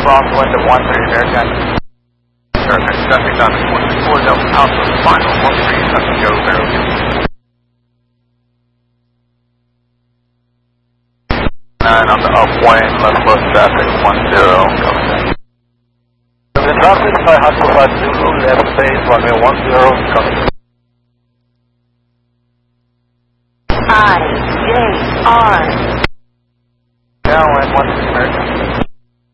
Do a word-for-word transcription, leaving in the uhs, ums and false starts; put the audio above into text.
crosswind at one three American. American traffic on one four Delta Alpha, final one three, seven go zero two. nine on the upwind, left bus traffic one zero, go ahead. The traffic five Hotel five Zulu, left base runway one zero, coming. I J R